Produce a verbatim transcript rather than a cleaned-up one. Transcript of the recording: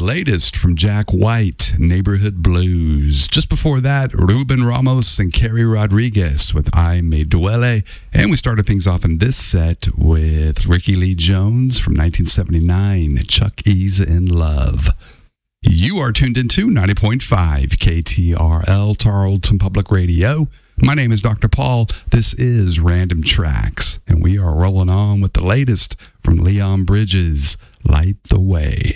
latest from Jack White, Neighborhood Blues. Just before that, Ruben Ramos and Kerry Rodriguez with Ay Me Duele. And we started things off in this set with Ricky Lee Jones from nineteen seventy-nine, Chuck E's In Love. You are tuned into ninety point five K T R L, Tarleton Public Radio. My name is Doctor Paul. This is Random Tracks, and we are rolling on with the latest from Leon Bridges, Light the Way.